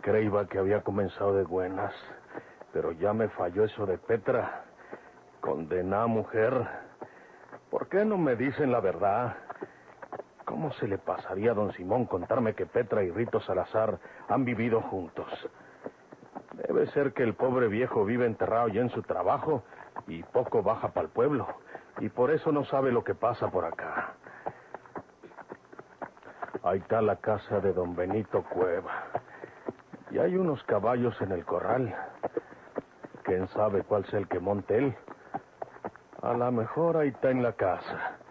creíba que había comenzado de buenas, pero ya me falló eso de Petra. Condená mujer. ¿Por qué no me dicen la verdad? ¿Cómo se le pasaría a don Simón contarme que Petra y Rito Salazar han vivido juntos? Debe ser que el pobre viejo vive enterrado ya en su trabajo y poco baja para el pueblo, y por eso no sabe lo que pasa por acá. Ahí está la casa de don Benito Cueva. Y hay unos caballos en el corral. ¿Quién sabe cuál sea el que monte él? A lo mejor ahí está en la casa.